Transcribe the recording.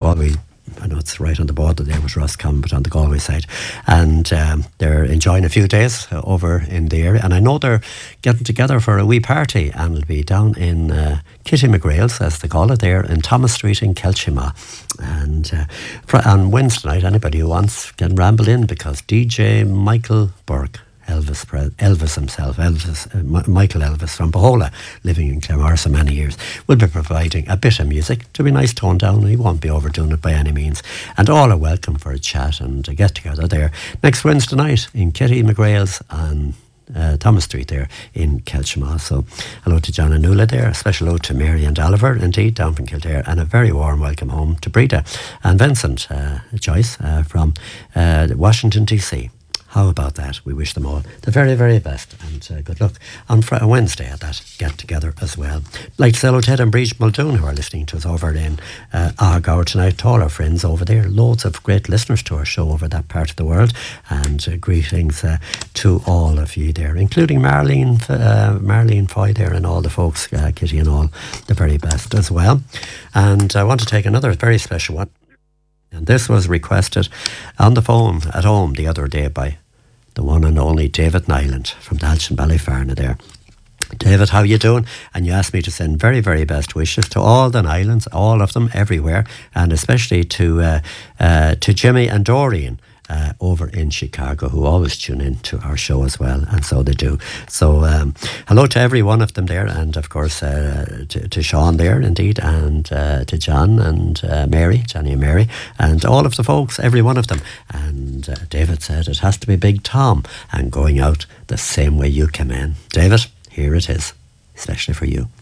Galway. I know it's right on the border there with Roscommon, but on the Galway side. And they're enjoying a few days over in the area. And I know they're getting together for a wee party, and it'll be down in Kitty McGrail's, as they call it, there in Thomas Street in Kelchima. And on Wednesday night, anybody who wants can ramble in, because DJ Michael Burke, Elvis himself, Michael Elvis from Bohola, living in Claremore so many years, will be providing a bit of music to be nice, toned down. He won't be overdoing it by any means. And all are welcome for a chat and a get together there next Wednesday night in Kitty McGrail's on Thomas Street there in Kelchima. So hello to John and Nuala there, a special hello to Mary and Oliver, indeed, down from Kildare, and a very warm welcome home to Breda and Vincent Joyce from Washington DC. How about that? We wish them all the very, very best, and good luck on Wednesday at that get-together as well. I'd like to say hello to Ed and Breach Muldoon, who are listening to us over in Argour tonight, to all our friends over there. Loads of great listeners to our show over that part of the world, and greetings to all of you there, including Marlene Foy there, and all the folks, Kitty and all, the very best as well. And I want to take another very special one. And this was requested on the phone at home the other day by the one and only David Nyland from Dalshin Ballyfarna there. David, how you doing? And you asked me to send very, very best wishes to all the Nylands, all of them, everywhere, and especially to Jimmy and Doreen over in Chicago, who always tune in to our show as well, and so they do. So hello to every one of them there, and of course to Sean there, indeed, and to John and Johnny and Mary, and all of the folks, every one of them. And David said it has to be Big Tom, and going out the same way you came in. David, here it is, especially for you.